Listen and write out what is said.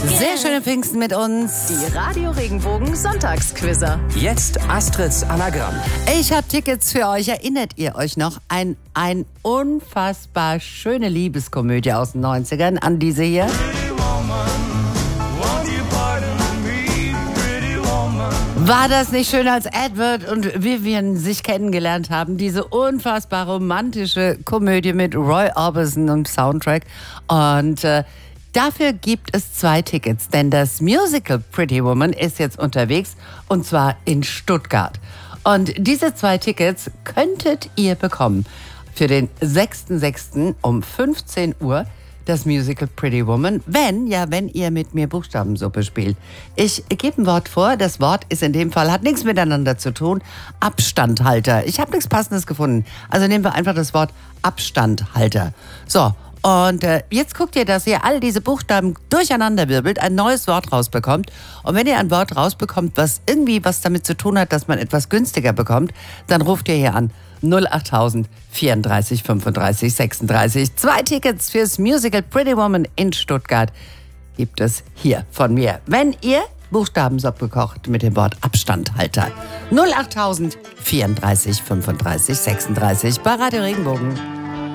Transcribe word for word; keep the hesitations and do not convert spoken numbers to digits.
Sehr schöne Pfingsten mit uns. Die Radio Regenbogen Sonntagsquizzer. Jetzt Astrids Anagramm. Ich habe Tickets für euch. Erinnert ihr euch noch an ein unfassbar schöne Liebeskomödie aus den neunzigern, an diese hier? War das nicht schön, als Edward und Vivian sich kennengelernt haben? Diese unfassbar romantische Komödie mit Roy Orbison und Soundtrack. Und äh, dafür gibt es zwei Tickets, denn das Musical Pretty Woman ist jetzt unterwegs und zwar in Stuttgart. Und diese zwei Tickets könntet ihr bekommen für den sechsten sechsten um fünfzehn Uhr. Das Musical Pretty Woman, wenn, ja, wenn ihr mit mir Buchstabensuppe spielt. Ich gebe ein Wort vor, das Wort ist in dem Fall, hat nichts miteinander zu tun, Abstandhalter. Ich habe nichts Passendes gefunden, also nehmen wir einfach das Wort Abstandhalter. So, und äh, jetzt guckt ihr, dass ihr all diese Buchstaben durcheinander wirbelt, ein neues Wort rausbekommt. Und wenn ihr ein Wort rausbekommt, was irgendwie was damit zu tun hat, dass man etwas günstiger bekommt, dann ruft ihr hier an. null achttausend vierunddreißig fünfunddreißig sechsunddreißig. Zwei Tickets fürs Musical Pretty Woman in Stuttgart gibt es hier von mir. Wenn ihr Buchstabensuppe kocht mit dem Wort Abstandhalter. null achttausend vierunddreißig fünfunddreißig sechsunddreißig bei Radio Regenbogen.